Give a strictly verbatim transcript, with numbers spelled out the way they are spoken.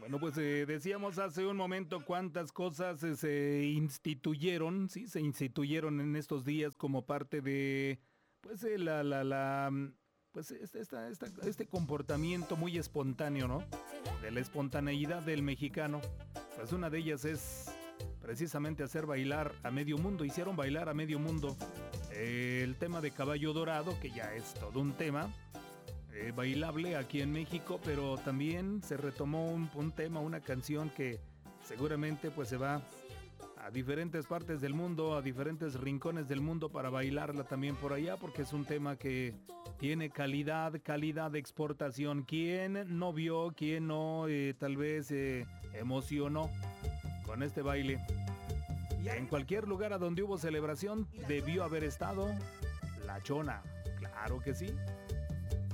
Bueno, pues eh, decíamos hace un momento cuántas cosas eh, se instituyeron, sí, se instituyeron en estos días como parte de, pues, eh, la, la, la, mm, pues, este, esta- esta- este comportamiento muy espontáneo, ¿no? De la espontaneidad del mexicano. Pues una de ellas es precisamente hacer bailar a medio mundo. Hicieron bailar a medio mundo eh, el tema de Caballo Dorado, que ya es todo un tema eh, bailable aquí en México, pero también se retomó un, un tema, una canción que seguramente pues se va a diferentes partes del mundo, a diferentes rincones del mundo para bailarla también por allá, porque es un tema que tiene calidad, calidad de exportación. ¿Quién no vio, quién no eh, tal vez eh, emocionó con este baile? En cualquier lugar a donde hubo celebración debió haber estado La Chona, claro que sí.